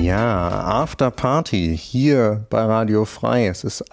Ja, After Party hier bei Radio Frei. Es ist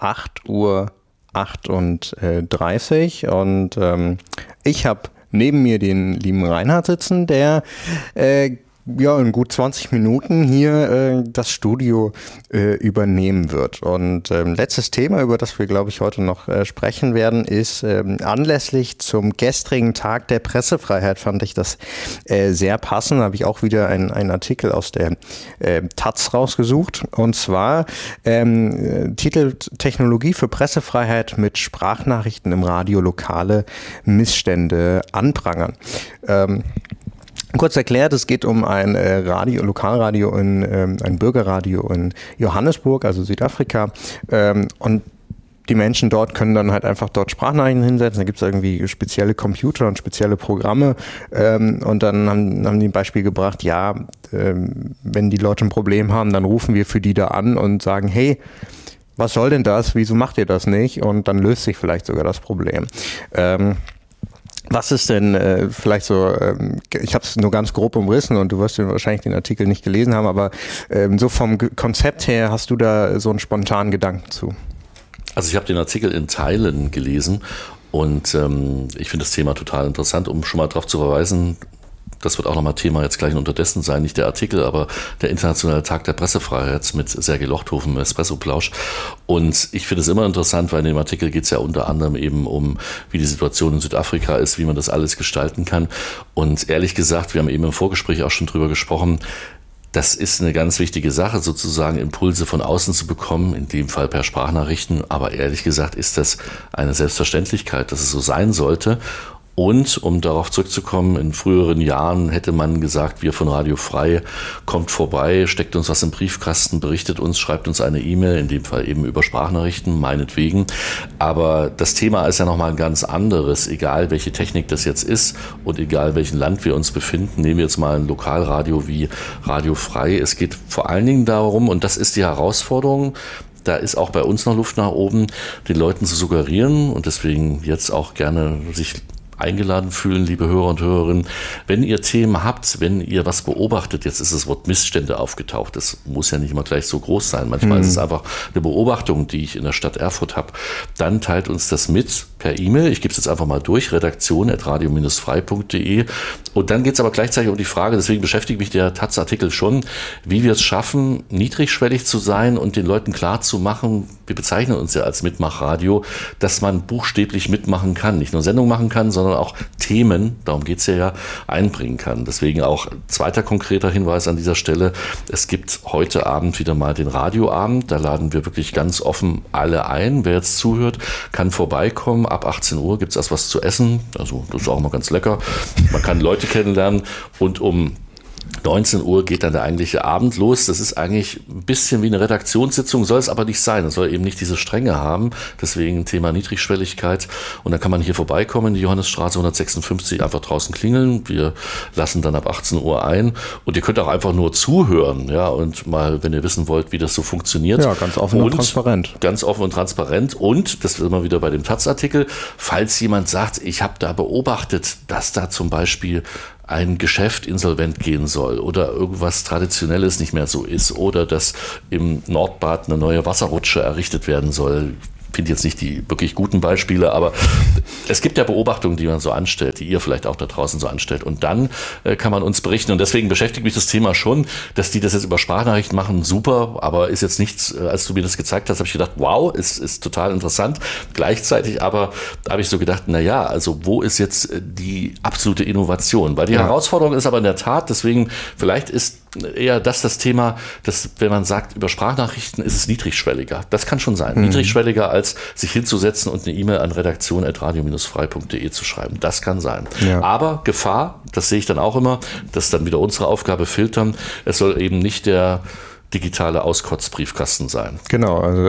8:38 Uhr und ich habe neben mir den lieben Reinhard sitzen, der in gut 20 Minuten hier das Studio übernehmen wird. Und letztes Thema, über das wir, glaube ich, heute noch sprechen werden, ist anlässlich zum gestrigen Tag der Pressefreiheit fand ich das sehr passend. Da habe ich auch wieder einen Artikel aus der Taz rausgesucht. Und zwar Titel Technologie für Pressefreiheit mit Sprachnachrichten im Radio lokale Missstände anprangern. Kurz erklärt, es geht um ein Lokalradio, ein Bürgerradio in Johannesburg, also Südafrika. Und die Menschen dort können dann halt einfach dort Sprachnachrichten hinsetzen. Da gibt es irgendwie spezielle Computer und spezielle Programme. Und dann haben die ein Beispiel gebracht, wenn die Leute ein Problem haben, dann rufen wir für die da an und sagen, hey, was soll denn das? Wieso macht ihr das nicht? Und dann löst sich vielleicht sogar das Problem. Was ist denn vielleicht so, ich habe es nur ganz grob umrissen und du wirst wahrscheinlich den Artikel nicht gelesen haben, aber so vom Konzept her hast du da so einen spontanen Gedanken zu? Also ich habe den Artikel in Teilen gelesen und ich finde das Thema total interessant, um schon mal darauf zu verweisen, das wird auch nochmal Thema jetzt gleich unterdessen sein, nicht der Artikel, aber der Internationale Tag der Pressefreiheit mit Sergei Lochthofen im Espresso-Plausch. Und ich finde es immer interessant, weil in dem Artikel geht es ja unter anderem eben um, wie die Situation in Südafrika ist, wie man das alles gestalten kann. Und ehrlich gesagt, wir haben eben im Vorgespräch auch schon drüber gesprochen, das ist eine ganz wichtige Sache, sozusagen Impulse von außen zu bekommen, in dem Fall per Sprachnachrichten. Aber ehrlich gesagt ist das eine Selbstverständlichkeit, dass es so sein sollte. Und um darauf zurückzukommen, in früheren Jahren hätte man gesagt, wir von Radio Frei, kommt vorbei, steckt uns was im Briefkasten, berichtet uns, schreibt uns eine E-Mail, in dem Fall eben über Sprachnachrichten, meinetwegen. Aber das Thema ist ja nochmal ein ganz anderes, egal welche Technik das jetzt ist und egal welchen Land wir uns befinden. Nehmen wir jetzt mal ein Lokalradio wie Radio Frei. Es geht vor allen Dingen darum, und das ist die Herausforderung, da ist auch bei uns noch Luft nach oben, den Leuten zu suggerieren und deswegen jetzt auch gerne sich eingeladen fühlen, liebe Hörer und Hörerinnen, wenn ihr Themen habt, wenn ihr was beobachtet, jetzt ist das Wort Missstände aufgetaucht, das muss ja nicht immer gleich so groß sein, manchmal ist es einfach eine Beobachtung, die ich in der Stadt Erfurt habe, dann teilt uns das mit per E-Mail, ich gebe es jetzt einfach mal durch, redaktion@radio-frei.de und dann geht es aber gleichzeitig um die Frage, deswegen beschäftigt mich der Taz-Artikel schon, wie wir es schaffen, niedrigschwellig zu sein und den Leuten klar zu machen, wir bezeichnen uns ja als Mitmachradio, dass man buchstäblich mitmachen kann, nicht nur Sendung machen kann, sondern auch Themen, darum geht es ja, einbringen kann. Deswegen auch zweiter konkreter Hinweis an dieser Stelle, es gibt heute Abend wieder mal den Radioabend, da laden wir wirklich ganz offen alle ein. Wer jetzt zuhört, kann vorbeikommen, ab 18 Uhr gibt es erst was zu essen, also das ist auch mal ganz lecker, man kann Leute kennenlernen und um 19 Uhr geht dann der eigentliche Abend los. Das ist eigentlich ein bisschen wie eine Redaktionssitzung, soll es aber nicht sein. Es soll eben nicht diese Strenge haben. Deswegen Thema Niedrigschwelligkeit. Und dann kann man hier vorbeikommen in die Johannesstraße 156, einfach draußen klingeln. Wir lassen dann ab 18 Uhr ein. Und ihr könnt auch einfach nur zuhören. Ja, und mal, wenn ihr wissen wollt, wie das so funktioniert. Ja, ganz offen und transparent. Ganz offen und transparent. Und, das ist immer wieder bei dem Taz-Artikel, falls jemand sagt, ich habe da beobachtet, dass da zum Beispiel ein Geschäft insolvent gehen soll oder irgendwas Traditionelles nicht mehr so ist oder dass im Nordbad eine neue Wasserrutsche errichtet werden soll. Ich finde jetzt nicht die wirklich guten Beispiele, aber es gibt ja Beobachtungen, die man so anstellt, die ihr vielleicht auch da draußen so anstellt. Und dann kann man uns berichten. Und deswegen beschäftigt mich das Thema schon, dass die das jetzt über Sprachnachrichten machen, super, aber ist jetzt nichts, als du mir das gezeigt hast, habe ich gedacht, wow, ist total interessant. Gleichzeitig aber habe ich so gedacht, naja, also wo ist jetzt die absolute Innovation? Weil die Herausforderung ist aber in der Tat, deswegen vielleicht ist eher das Thema, dass wenn man sagt, über Sprachnachrichten ist es niedrigschwelliger. Das kann schon sein. Niedrigschwelliger als sich hinzusetzen und eine E-Mail an redaktion@radio-frei.de zu schreiben. Das kann sein. Ja. Aber Gefahr, das sehe ich dann auch immer, das ist dann wieder unsere Aufgabe, filtern. Es soll eben nicht der digitale Auskotzbriefkasten sein. Genau, also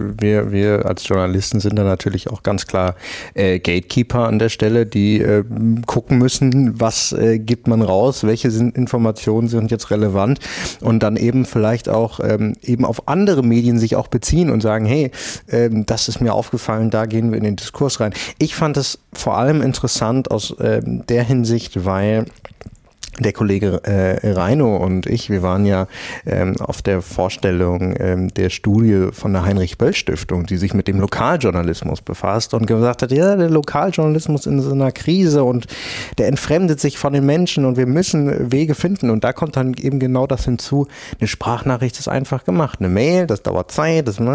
wir als Journalisten sind da natürlich auch ganz klar Gatekeeper an der Stelle, die gucken müssen, was gibt man raus, welche Informationen sind jetzt relevant und dann eben vielleicht auch eben auf andere Medien sich auch beziehen und sagen, hey, das ist mir aufgefallen, da gehen wir in den Diskurs rein. Ich fand es vor allem interessant aus der Hinsicht, weil Der Kollege Reino und ich, wir waren ja auf der Vorstellung der Studie von der Heinrich-Böll-Stiftung, die sich mit dem Lokaljournalismus befasst und gesagt hat, ja, der Lokaljournalismus in so einer Krise und der entfremdet sich von den Menschen und wir müssen Wege finden. Und da kommt dann eben genau das hinzu, eine Sprachnachricht ist einfach gemacht. Eine Mail, das dauert Zeit, das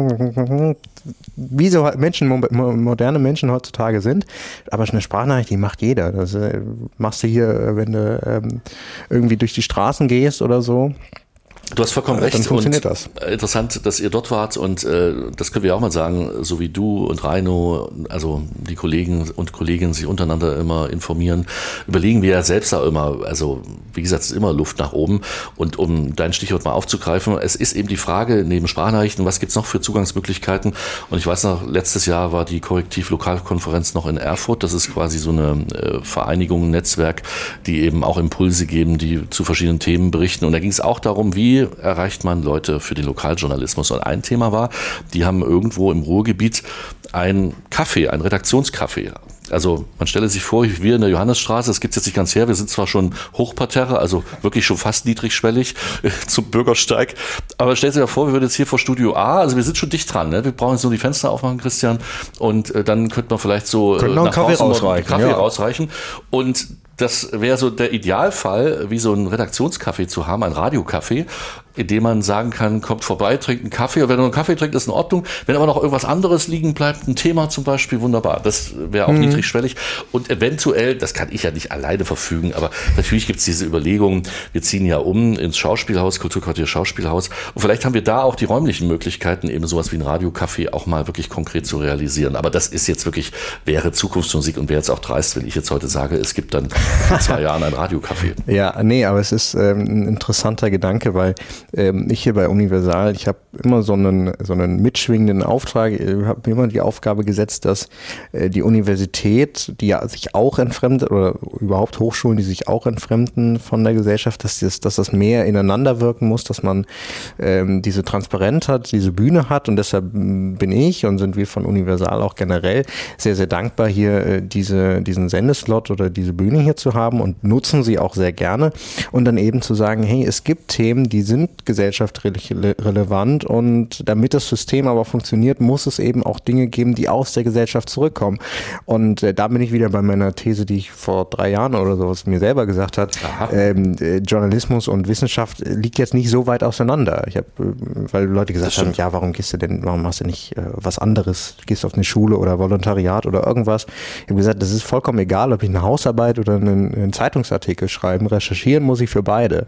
wie so Menschen, moderne Menschen heutzutage sind. Aber eine Sprachnachricht, die macht jeder. Das machst du hier, wenn du irgendwie durch die Straßen gehst oder so. Du hast vollkommen recht. Dann funktioniert das. Interessant, dass ihr dort wart und das können wir auch mal sagen, so wie du und Reino, also die Kollegen und Kolleginnen sich untereinander immer informieren, überlegen wir ja selbst da immer, also wie gesagt, es ist immer Luft nach oben und um dein Stichwort mal aufzugreifen, es ist eben die Frage, neben Sprachnachrichten, was gibt's noch für Zugangsmöglichkeiten und ich weiß noch, letztes Jahr war die Korrektiv-Lokalkonferenz noch in Erfurt, das ist quasi so eine Vereinigung, ein Netzwerk, die eben auch Impulse geben, die zu verschiedenen Themen berichten und da ging es auch darum, wie erreicht man Leute für den Lokaljournalismus? Und ein Thema war, die haben irgendwo im Ruhrgebiet ein Café, ein Redaktionscafé. Also man stelle sich vor, wir in der Johannesstraße, das gibt's jetzt nicht ganz her, wir sind zwar schon Hochparterre, also wirklich schon fast niedrigschwellig zum Bürgersteig, aber stell dir vor, wir würden jetzt hier vor Studio A, also wir sind schon dicht dran, ne? Wir brauchen jetzt nur die Fenster aufmachen, Christian, und dann könnte man vielleicht so nach Kaffee rausreichen und das wäre so der Idealfall, wie so ein Redaktionscafé zu haben, ein Radiocafé, in dem man sagen kann, kommt vorbei, trinkt einen Kaffee. Und wenn du einen Kaffee trinkt, ist in Ordnung. Wenn aber noch irgendwas anderes liegen bleibt, ein Thema zum Beispiel, wunderbar. Das wäre auch niedrigschwellig. Und eventuell, das kann ich ja nicht alleine verfügen, aber natürlich gibt es diese Überlegungen, wir ziehen ja um ins Schauspielhaus, Kulturquartier Schauspielhaus. Und vielleicht haben wir da auch die räumlichen Möglichkeiten, eben sowas wie ein Radiocafé auch mal wirklich konkret zu realisieren. Aber das ist jetzt wirklich, wäre Zukunftsmusik und wäre jetzt auch dreist, wenn ich jetzt heute sage, es gibt dann in 2 Jahren ein Radiocafé. Ja, nee, aber es ist ein interessanter Gedanke, weil ich hier bei Universal, ich habe immer so einen mitschwingenden Auftrag, habe mir immer die Aufgabe gesetzt, dass die Universität, die ja sich auch entfremdet oder überhaupt Hochschulen, die sich auch entfremden von der Gesellschaft, dass das mehr ineinander wirken muss, dass man diese Transparenz hat, diese Bühne hat und deshalb bin ich und sind wir von Universal auch generell sehr, sehr dankbar, hier diesen Sendeslot oder diese Bühne hier zu haben und nutzen sie auch sehr gerne und dann eben zu sagen, hey, es gibt Themen, die sind gesellschaftlich relevant und damit das System aber funktioniert, muss es eben auch Dinge geben, die aus der Gesellschaft zurückkommen. Und da bin ich wieder bei meiner These, die ich vor 3 Jahren oder sowas mir selber gesagt habe. Journalismus und Wissenschaft liegt jetzt nicht so weit auseinander. Weil Leute gesagt haben, ja, warum machst du nicht was anderes? Gehst auf eine Schule oder Volontariat oder irgendwas? Ich habe gesagt, das ist vollkommen egal, ob ich eine Hausarbeit oder einen Zeitungsartikel schreibe. Recherchieren muss ich für beide.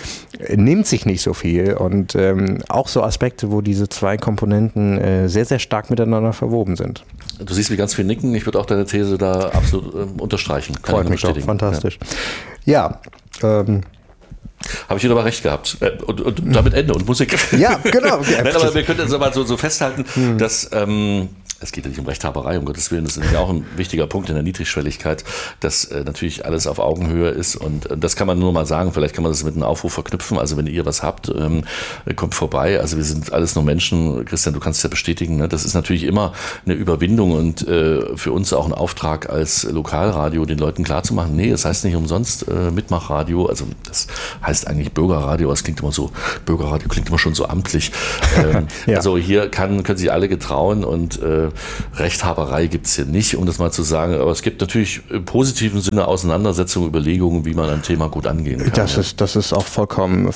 Nimmt sich nicht so viel und auch so Aspekte, wo diese 2 Komponenten sehr, sehr stark miteinander verwoben sind. Du siehst mir ganz viel nicken, ich würde auch deine These da absolut unterstreichen. Freut mich auch, fantastisch. Ja, habe ich wieder mal recht gehabt. Und damit Ende und Musik. Ja, genau. Nein, aber wir können jetzt aber so festhalten, dass es geht ja nicht um Rechthaberei, um Gottes Willen, das ist nämlich auch ein wichtiger Punkt in der Niedrigschwelligkeit, dass natürlich alles auf Augenhöhe ist und das kann man nur mal sagen, vielleicht kann man das mit einem Aufruf verknüpfen, also wenn ihr was habt, kommt vorbei, also wir sind alles nur Menschen, Christian, du kannst es ja bestätigen, ne? Das ist natürlich immer eine Überwindung und für uns auch ein Auftrag als Lokalradio, den Leuten klarzumachen, nee, das heißt nicht umsonst Mitmachradio, also das heißt eigentlich Bürgerradio, das klingt immer so, Bürgerradio klingt immer schon so amtlich, ja. Also hier können sich alle getrauen und Rechthaberei gibt es hier nicht, um das mal zu sagen, aber es gibt natürlich im positiven Sinne Auseinandersetzungen, Überlegungen, wie man ein Thema gut angehen kann. Das ist auch vollkommen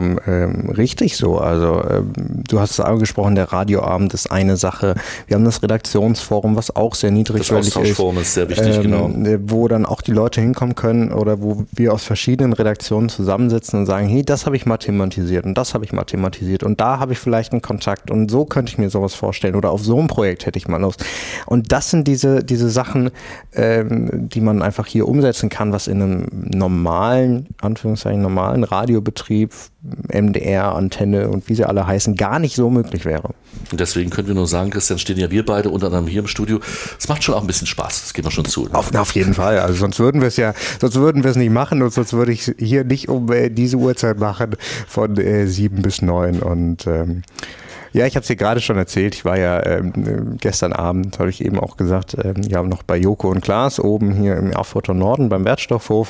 richtig so. Also du hast es angesprochen, der Radioabend ist eine Sache. Wir haben das Redaktionsforum, was auch sehr niedrigschwellig ist. Das Austauschforum ist sehr wichtig, genau. Wo dann auch die Leute hinkommen können oder wo wir aus verschiedenen Redaktionen zusammensitzen und sagen, hey, das habe ich mal thematisiert und das habe ich mal thematisiert und da habe ich vielleicht einen Kontakt und so könnte ich mir sowas vorstellen oder auf so ein Projekt hätte ich mal Lust. Und das sind diese Sachen, die man einfach hier umsetzen kann, was in einem normalen Radiobetrieb, MDR, Antenne und wie sie alle heißen, gar nicht so möglich wäre. Und deswegen können wir nur sagen, Christian, stehen ja wir beide unter anderem hier im Studio. Es macht schon auch ein bisschen Spaß, das geben wir schon zu. Ne? Auf jeden Fall, also sonst würden wir es nicht machen und sonst würde ich hier nicht um diese Uhrzeit machen von 7 bis 9 und Ja, ich habe es dir gerade schon erzählt. Ich war ja gestern Abend, habe ich eben auch gesagt, ja, noch bei Joko und Klaas oben hier im Erfurter Norden beim Bergstoffhof.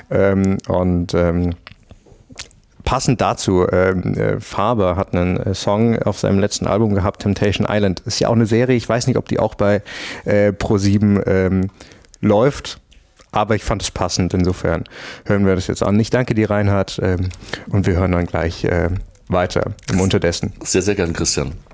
Passend dazu, Faber hat einen Song auf seinem letzten Album gehabt, Temptation Island. Ist ja auch eine Serie, ich weiß nicht, ob die auch bei Pro7 läuft, aber ich fand es passend. Insofern hören wir das jetzt an. Ich danke dir, Reinhard, und wir hören dann gleich weiter im Unterdessen. Sehr, sehr gern, Christian.